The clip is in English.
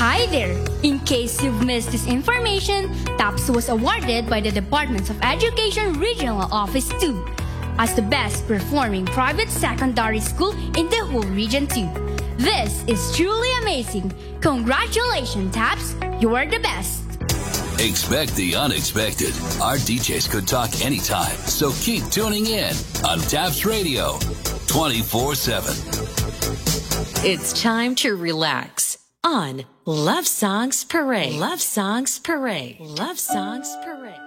Hi there! In case you've missed this information, TAPS was awarded by the Department of Education Regional Office 2 as the best performing private secondary school in the whole Region 2. This is truly amazing. Congratulations, TAPS! You are the best! Expect the unexpected. Our DJs could talk anytime, so keep tuning in on TAPS Radio 24/7. It's time to relax on Love Songs Parade. Love Songs Parade. Love Songs Parade.